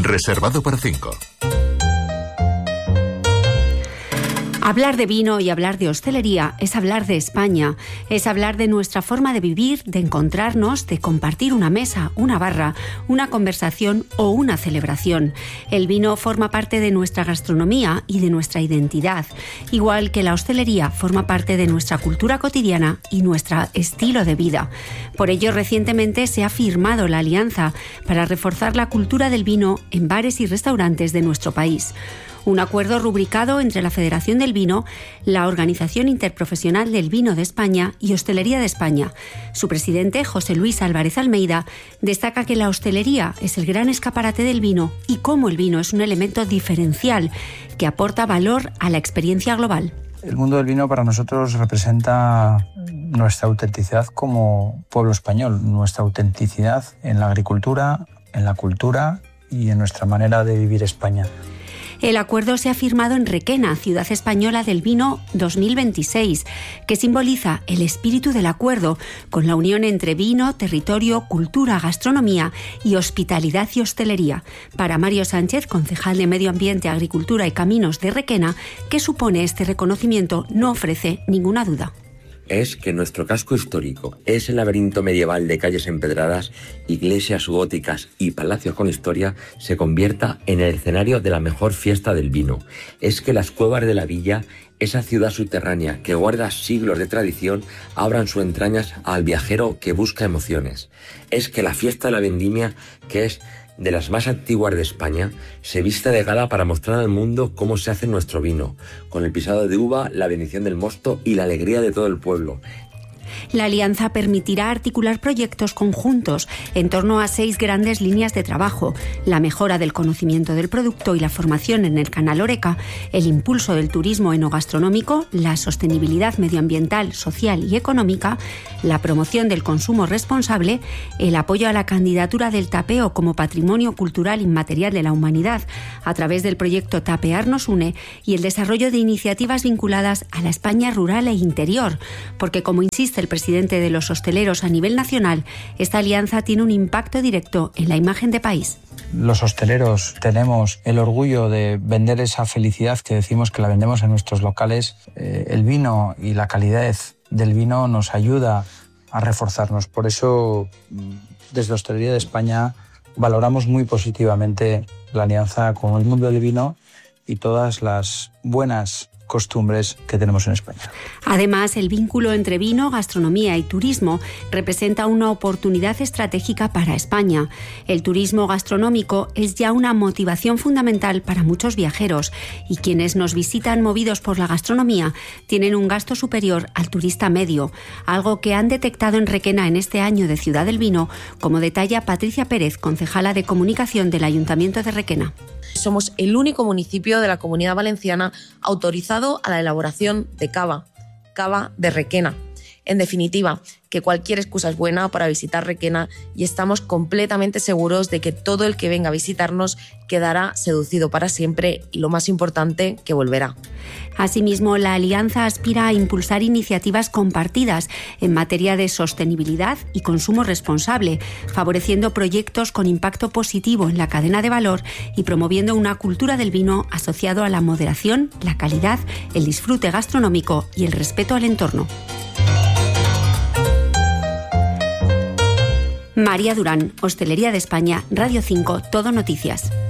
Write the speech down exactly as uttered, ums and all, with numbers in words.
Reservado para cinco. Hablar de vino y hablar de hostelería es hablar de España, es hablar de nuestra forma de vivir, de encontrarnos, de compartir una mesa, una barra, una conversación o una celebración. El vino forma parte de nuestra gastronomía y de nuestra identidad, igual que la hostelería forma parte de nuestra cultura cotidiana y nuestro estilo de vida. Por ello, recientemente se ha firmado la alianza para reforzar la cultura del vino en bares y restaurantes de nuestro país. Un acuerdo rubricado entre la Federación del Vino, la Organización Interprofesional del Vino de España y Hostelería de España. Su presidente, José Luis Álvarez Almeida, destaca que la hostelería es el gran escaparate del vino y cómo el vino es un elemento diferencial que aporta valor a la experiencia global. El mundo del vino para nosotros representa nuestra autenticidad como pueblo español, nuestra autenticidad en la agricultura, en la cultura y en nuestra manera de vivir España. El acuerdo se ha firmado en Requena, Ciudad Española del Vino dos mil veintiséis, que simboliza el espíritu del acuerdo, con la unión entre vino, territorio, cultura, gastronomía y hospitalidad y hostelería. Para Mario Sánchez, concejal de Medio Ambiente, Agricultura y Caminos de Requena, ¿qué supone este reconocimiento? No ofrece ninguna duda. Es que nuestro casco histórico, ese laberinto medieval de calles empedradas, iglesias góticas y palacios con historia, se convierta en el escenario de la mejor fiesta del vino. Es que las cuevas de la villa, esa ciudad subterránea que guarda siglos de tradición, abran sus entrañas al viajero que busca emociones. Es que la fiesta de la vendimia, que es de las más antiguas de España, se viste de gala para mostrar al mundo cómo se hace nuestro vino, con el pisado de uva, la bendición del mosto y la alegría de todo el pueblo. La alianza permitirá articular proyectos conjuntos en torno a seis grandes líneas de trabajo: la mejora del conocimiento del producto y la formación en el canal Horeca, el impulso del turismo enogastronómico, la sostenibilidad medioambiental, social y económica, la promoción del consumo responsable, el apoyo a la candidatura del tapeo como patrimonio cultural inmaterial de la humanidad a través del proyecto Tapear nos une y el desarrollo de iniciativas vinculadas a la España rural e interior, porque, como insiste el presidente de los hosteleros a nivel nacional, esta alianza tiene un impacto directo en la imagen de país. Los hosteleros tenemos el orgullo de vender esa felicidad que decimos que la vendemos en nuestros locales. Eh, el vino y la calidez del vino nos ayuda a reforzarnos. Por eso, desde Hostelería de España, valoramos muy positivamente la alianza con el mundo del vino y todas las buenas costumbres que tenemos en España. Además, el vínculo entre vino, gastronomía y turismo representa una oportunidad estratégica para España. El turismo gastronómico es ya una motivación fundamental para muchos viajeros y quienes nos visitan movidos por la gastronomía tienen un gasto superior al turista medio, algo que han detectado en Requena en este año de Ciudad del Vino, como detalla Patricia Pérez, concejala de comunicación del Ayuntamiento de Requena. Somos el único municipio de la Comunidad Valenciana autorizado a la elaboración de cava, cava de Requena. En definitiva, que cualquier excusa es buena para visitar Requena y estamos completamente seguros de que todo el que venga a visitarnos quedará seducido para siempre y, lo más importante, que volverá. Asimismo, la alianza aspira a impulsar iniciativas compartidas en materia de sostenibilidad y consumo responsable, favoreciendo proyectos con impacto positivo en la cadena de valor y promoviendo una cultura del vino asociado a la moderación, la calidad, el disfrute gastronómico y el respeto al entorno. María Durán, Hostelería de España, Radio cinco, Todo Noticias.